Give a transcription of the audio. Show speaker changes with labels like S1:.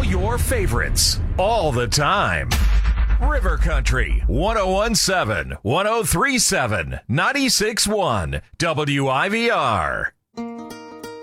S1: your favorites all the time. River Country, 1017, 1037, 96.1, WIVR.